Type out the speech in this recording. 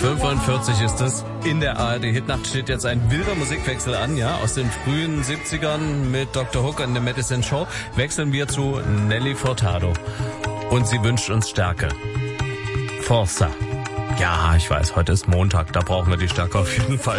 45 ist es. In der ARD-Hitnacht steht jetzt ein wilder Musikwechsel an, ja. Aus den frühen 70ern mit Dr. Hook und der Medicine Show wechseln wir zu Nelly Furtado. Und sie wünscht uns Stärke. Forza. Ja, ich weiß, heute ist Montag, da brauchen wir die Stärke auf jeden Fall.